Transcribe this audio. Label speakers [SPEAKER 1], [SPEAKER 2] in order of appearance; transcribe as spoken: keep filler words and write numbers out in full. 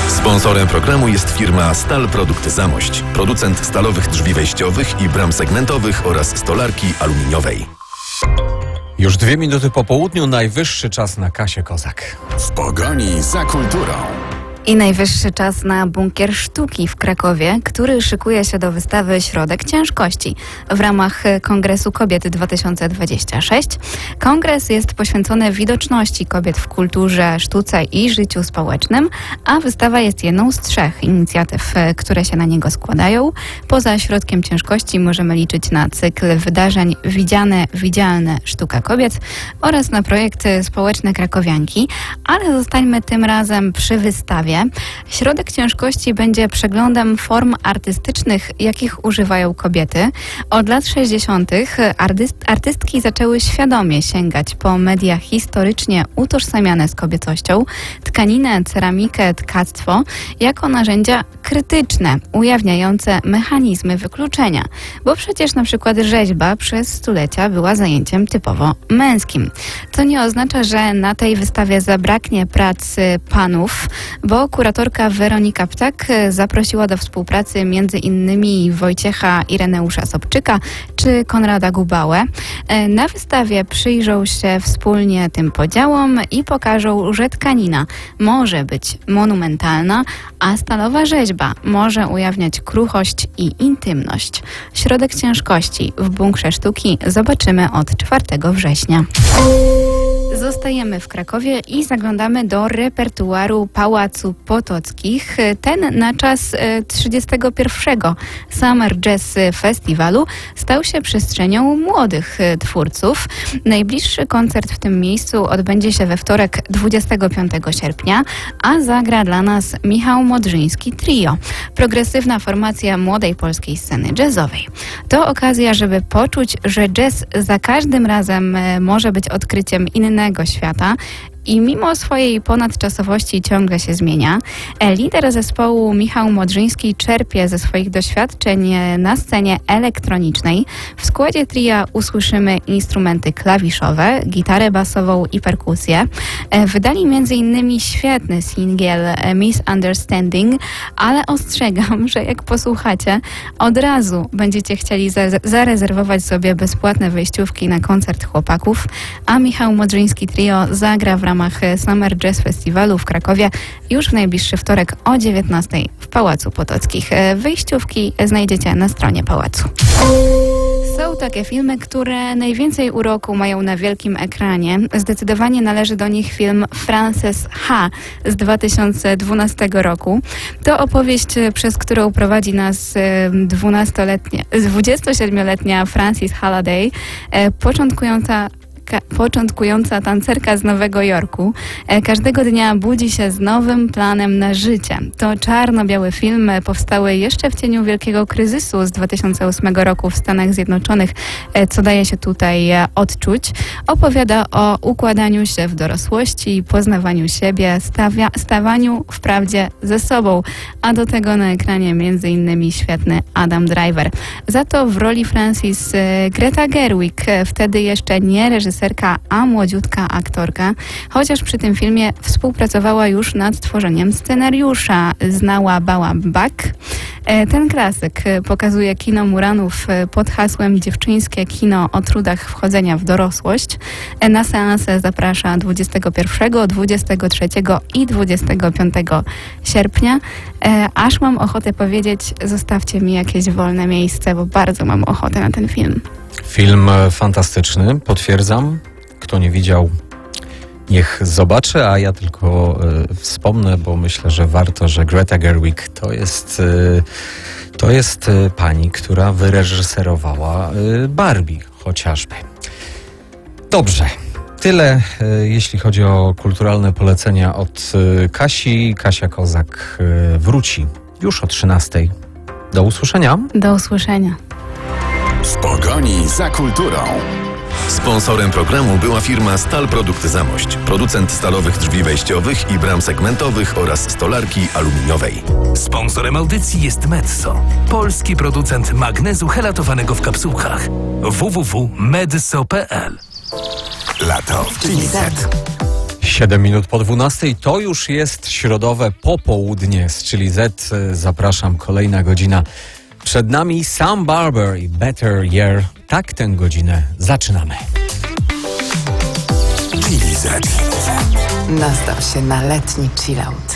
[SPEAKER 1] Sponsorem programu jest firma Stal Produkty Zamość, producent stalowych drzwi wejściowych i bram segmentowych oraz stolarki aluminiowej.
[SPEAKER 2] Już dwie minuty po południu, najwyższy czas na Kasię Kozak.
[SPEAKER 3] W pogoni za kulturą.
[SPEAKER 4] I najwyższy czas na Bunkier Sztuki w Krakowie, który szykuje się do wystawy Środek Ciężkości w ramach Kongresu Kobiet dwa tysiące dwudziesty szósty. Kongres jest poświęcony widoczności kobiet w kulturze, sztuce i życiu społecznym, a wystawa jest jedną z trzech inicjatyw, które się na niego składają. Poza Środkiem Ciężkości możemy liczyć na cykl wydarzeń Widziane, Widzialne Sztuka Kobiet oraz na projekty społeczne krakowianki, ale zostańmy tym razem przy wystawie. Środek Ciężkości będzie przeglądem form artystycznych, jakich używają kobiety. Od lat sześćdziesiątych artyst, artystki zaczęły świadomie sięgać po media historycznie utożsamiane z kobiecością, tkaninę, ceramikę, tkactwo, jako narzędzia krytyczne, ujawniające mechanizmy wykluczenia. Bo przecież na przykład rzeźba przez stulecia była zajęciem typowo męskim. Co nie oznacza, że na tej wystawie zabraknie pracy panów, bo kuratorka Weronika Ptak zaprosiła do współpracy między innymi Wojciecha Ireneusza Sobczyka czy Konrada Gubałę. Na wystawie przyjrzą się wspólnie tym podziałom i pokażą, że tkanina może być monumentalna, a stalowa rzeźba może ujawniać kruchość i intymność. Środek Ciężkości w Bunkrze Sztuki zobaczymy od czwartego września. Zostajemy w Krakowie i zaglądamy do repertuaru Pałacu Potockich. Ten na czas trzydziestego pierwszego Summer Jazz Festiwalu stał się przestrzenią młodych twórców. Najbliższy koncert w tym miejscu odbędzie się we wtorek dwudziestego piątego sierpnia, a zagra dla nas Michał Modrzyński Trio, progresywna formacja młodej polskiej sceny jazzowej. To okazja, żeby poczuć, że jazz za każdym razem może być odkryciem innego świata i mimo swojej ponadczasowości ciągle się zmienia. Lider zespołu Michał Modrzyński czerpie ze swoich doświadczeń na scenie elektronicznej. W składzie tria usłyszymy instrumenty klawiszowe, gitarę basową i perkusję. Wydali między innymi świetny singiel Misunderstanding, ale ostrzegam, że jak posłuchacie, od razu będziecie chcieli za- zarezerwować sobie bezpłatne wejściówki na koncert chłopaków, a Michał Modrzyński Trio zagra w ramach Summer Jazz Festiwalu w Krakowie już w najbliższy wtorek o dziewiętnastej w Pałacu Potockich. Wyjściówki znajdziecie na stronie pałacu. Są takie filmy, które najwięcej uroku mają na wielkim ekranie. Zdecydowanie należy do nich film Frances Ha z dwa tysiące dwunastego roku. To opowieść, przez którą prowadzi nas dwunastoletnia, dwudziestosiedmioletnia Frances Halliday, początkująca początkująca tancerka z Nowego Jorku. Każdego dnia budzi się z nowym planem na życie. To czarno-biały film powstały jeszcze w cieniu wielkiego kryzysu z dwa tysiące ósmego roku w Stanach Zjednoczonych, co daje się tutaj odczuć. Opowiada o układaniu się w dorosłości, poznawaniu siebie, stawia, stawaniu w prawdzie ze sobą, a do tego na ekranie między innymi świetny Adam Driver. Za to w roli Frances Greta Gerwig, wtedy jeszcze nie reżyserka, a młodziutka aktorka, chociaż przy tym filmie współpracowała już nad tworzeniem scenariusza. Znała Bała Bak. Ten klasyk pokazuje kino Muranów pod hasłem Dziewczyńskie kino o trudach wchodzenia w dorosłość. Na seansę zaprasza dwudziestego pierwszego, dwudziestego trzeciego i dwudziestego piątego sierpnia. Aż mam ochotę powiedzieć, zostawcie mi jakieś wolne miejsce, bo bardzo mam ochotę na ten film.
[SPEAKER 2] Film fantastyczny, potwierdzam. Kto nie widział, niech zobaczy, a ja tylko y, wspomnę, bo myślę, że warto, że Greta Gerwig to jest, y, to jest y, pani, która wyreżyserowała y, Barbie chociażby. Dobrze. Tyle, y, jeśli chodzi o kulturalne polecenia od y, Kasi. Kasia Kozak y, wróci już o trzynastej. Do usłyszenia.
[SPEAKER 4] Do usłyszenia.
[SPEAKER 3] W pogoni za kulturą.
[SPEAKER 1] Sponsorem programu była firma Stal Produkty Zamość, producent stalowych drzwi wejściowych i bram segmentowych oraz stolarki aluminiowej.
[SPEAKER 5] Sponsorem audycji jest Metso, polski producent magnezu helatowanego w kapsułkach. w w w kropka medso kropka p l.
[SPEAKER 3] Lato w G Z.
[SPEAKER 2] siedem minut po dwunastej to już jest środowe popołudnie z Chili Z. Zapraszam, kolejna godzina przed nami. Sam Barber i Better Year. Tak tę godzinę zaczynamy.
[SPEAKER 3] Chili Z.
[SPEAKER 6] Nastaw się na letni chillout.